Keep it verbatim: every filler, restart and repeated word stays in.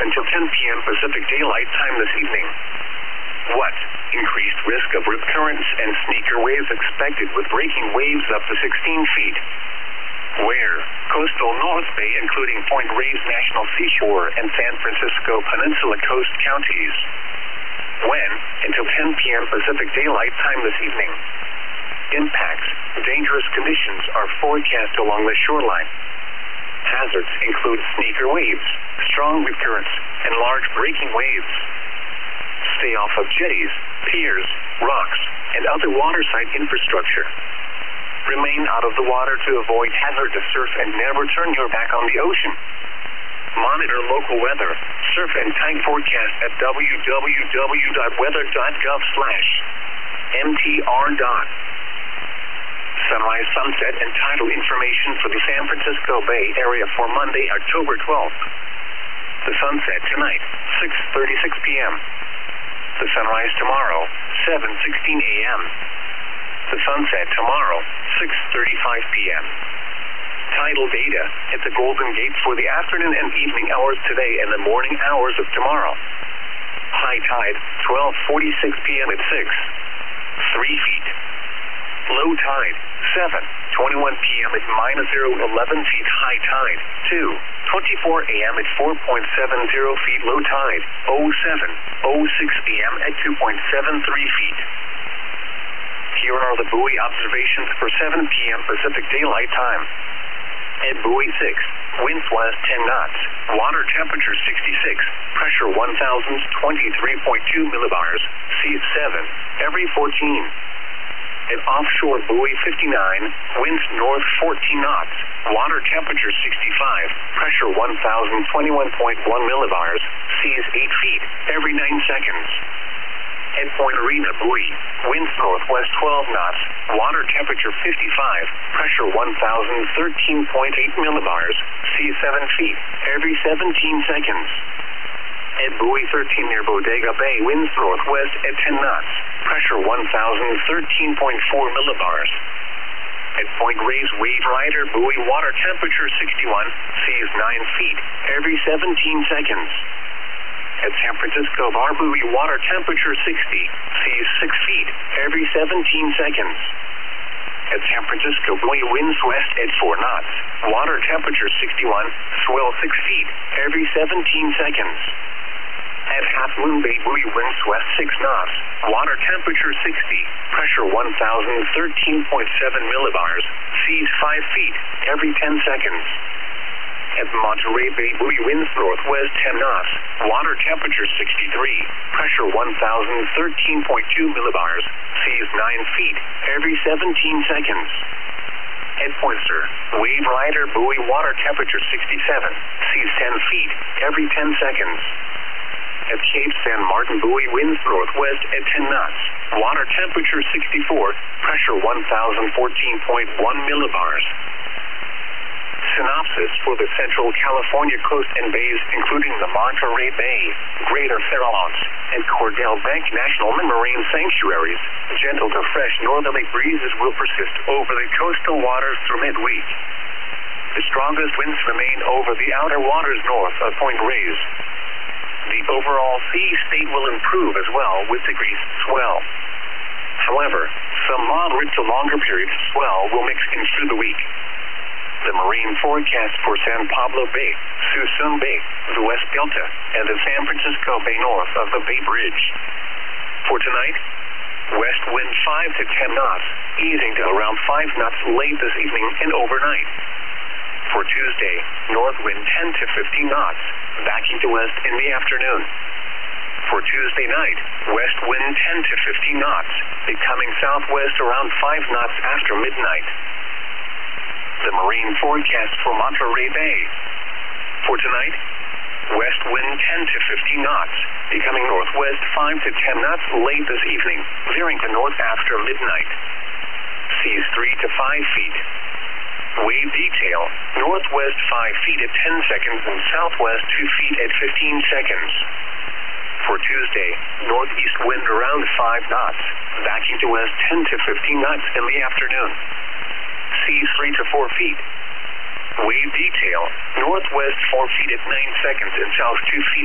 until ten p m Pacific Daylight Time this evening. What? Increased risk of rip currents and sneaker waves expected with breaking waves up to sixteen feet. Where? Coastal North Bay including Point Reyes National Seashore and San Francisco Peninsula Coast counties. When? Until ten p m Pacific Daylight Time this evening. Impacts. Dangerous conditions are forecast along the shoreline. Hazards include sneaker waves, strong rip currents, and large breaking waves. Stay off of jetties, piers, rocks, and other waterside infrastructure. Remain out of the water to avoid hazardous surf and never turn your back on the ocean. Monitor local weather, surf and tide forecast at w w w dot weather dot gov slash m t r dot. Sunrise, sunset, and tidal information for the San Francisco Bay Area for Monday, October twelfth. The sunset tonight, six thirty-six p m The sunrise tomorrow, seven sixteen a m The sunset tomorrow, six thirty-five p m Tidal data at the Golden Gate for the afternoon and evening hours today and the morning hours of tomorrow. High tide, twelve forty-six p m at six, three feet. Low tide, seven twenty-one p m at minus zero eleven feet. High tide, two twenty-four a m at four point seven zero feet. Low tide, oh seven oh six p m at two point seven three feet. Here are the buoy observations for seven p m Pacific Daylight Time. At buoy six, winds west ten knots, water temperature sixty-six, pressure one thousand twenty-three point two millibars, seas seven, every fourteen. At offshore buoy fifty-nine, winds north fourteen knots, water temperature sixty-five, pressure one thousand twenty-one point one millibars, seas eight feet, every nine seconds. At Point Arena buoy, winds northwest twelve knots, water temperature fifty-five, pressure one thousand thirteen point eight millibars, seas seven feet, every seventeen seconds. At buoy thirteen near Bodega Bay, winds northwest at ten knots, pressure one thousand thirteen point four millibars. At Point Reyes Wave Rider buoy, water temperature sixty-one, seas nine feet, every seventeen seconds. At San Francisco Bar buoy, water temperature sixty, seas six feet, every seventeen seconds. At San Francisco buoy, winds west at four knots, water temperature sixty-one, swell six feet, every seventeen seconds. At Half Moon Bay buoy, winds west six knots, water temperature sixty, pressure one thousand thirteen point seven millibars, seas five feet, every ten seconds. At Monterey Bay buoy, winds northwest ten knots, water temperature sixty-three, pressure one thousand thirteen point two millibars, seas nine feet, every seventeen seconds. At Pointer, Wave Rider buoy, water temperature sixty-seven, seas ten feet, every ten seconds. At Cape San Martin buoy, winds northwest at ten knots, water temperature sixty-four, pressure one thousand fourteen point one millibars. Synopsis for the Central California coast and bays, including the Monterey Bay, Greater Farallones, and Cordell Bank National Marine Sanctuaries, gentle to fresh northerly breezes will persist over the coastal waters through midweek. The strongest winds remain over the outer waters north of Point Reyes. The overall sea state will improve as well with decreased swell. However, some moderate to longer periods of swell will mix in through the week. The marine forecast for San Pablo Bay, Suisun Bay, the West Delta, and the San Francisco Bay north of the Bay Bridge. For tonight, west wind five to ten knots, easing to around five knots late this evening and overnight. For Tuesday, north wind ten to fifteen knots, backing to west in the afternoon. For Tuesday night, west wind ten to fifteen knots, becoming southwest around five knots after midnight. The marine forecast for Monterey Bay. For tonight, west wind ten to fifteen knots, becoming northwest five to ten knots late this evening, veering to north after midnight. Seas three to five feet. Wave detail, northwest five feet at ten seconds and southwest two feet at fifteen seconds. For Tuesday, northeast wind around five knots, backing to west ten to fifteen knots in the afternoon. Seas three to four feet. Wave detail, northwest four feet at nine seconds and south two feet